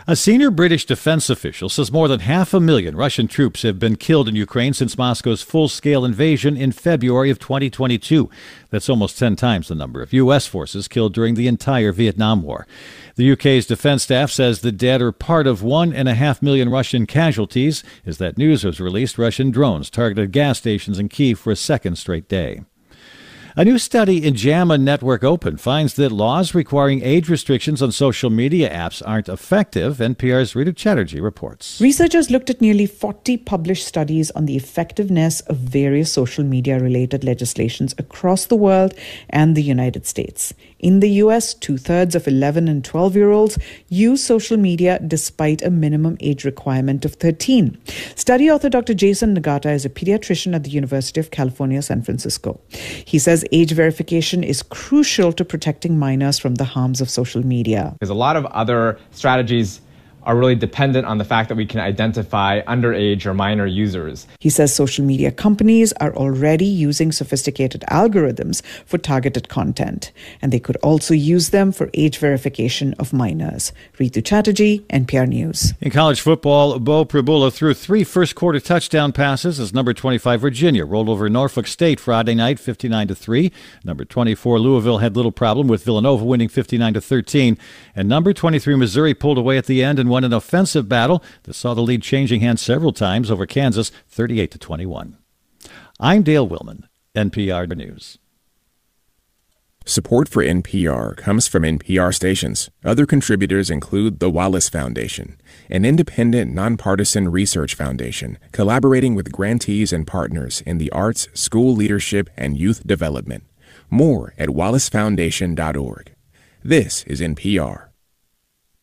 A senior British defense official says more than 500,000 Russian troops have been killed in Ukraine since Moscow's full-scale invasion in February of 2022. That's almost 10 times the number of U.S. forces killed during the entire Vietnam War. The UK's defense staff says the dead are part of 1.5 million Russian casualties. As that news was released, Russian drones targeted gas stations in Kyiv for a second straight day. A new study in JAMA Network Open finds that laws requiring age restrictions on social media apps aren't effective. NPR's Rita Chatterjee reports. Researchers looked at nearly 40 published studies on the effectiveness of various social media-related legislations across the world and the United States. In the U.S., 2/3 of 11 and 12-year-olds use social media despite a minimum age requirement of 13. Study author Dr. Jason Nagata is a pediatrician at the University of California, San Francisco. He says age verification is crucial to protecting minors from the harms of social media. There's a lot of other strategies are really dependent on the fact that we can identify underage or minor users. He says social media companies are already using sophisticated algorithms for targeted content, and they could also use them for age verification of minors. Ritu Chatterjee, NPR News. In college football, Bo Pribula threw 3 first-quarter touchdown passes as number 25 Virginia rolled over Norfolk State Friday night 59-3. Number 24 Louisville had little problem with Villanova winning 59-13. And number 23 Missouri pulled away at the end and won an offensive battle that saw the lead changing hands several times over Kansas 38-21. I'm Dale Willman, NPR News. Support for NPR comes from NPR stations. Other contributors include the Wallace Foundation, an independent, nonpartisan research foundation collaborating with grantees and partners in the arts, school leadership, and youth development. More at wallacefoundation.org. This is NPR.